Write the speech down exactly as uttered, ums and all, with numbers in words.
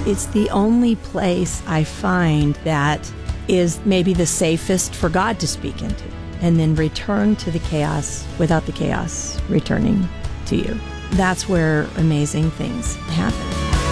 It's the only place I find that is maybe the safest for God to speak into, and then return to the chaos without the chaos returning to you. That's where amazing things happen.